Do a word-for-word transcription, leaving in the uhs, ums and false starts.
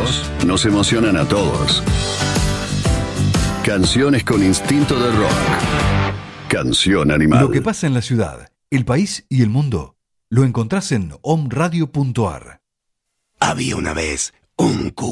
hijos nos emocionan a todos. Canciones con instinto de rock. Canción Animal. Lo que pasa en la ciudad, el país y el mundo lo encontrás en om radio punto a r. Había una vez un cubo.